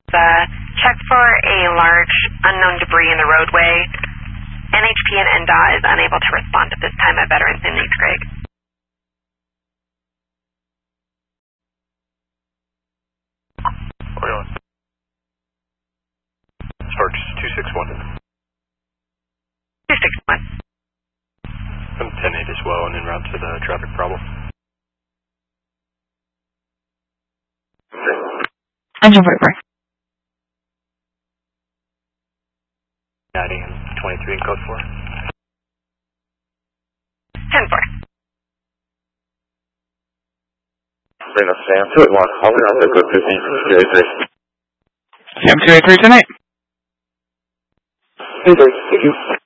Check for a large unknown debris in the roadway. NHP and NDOT is unable to respond at this time at Veterans in East Craig. Orioles. Sparks 261. 261. I'm 10-8 as well and en route to the traffic problem. Engine 44. 90 and 23 in code 4. 10-4. Bring up Sam 281. I'll be on the good 15. Sam 283 tonight. Thank you.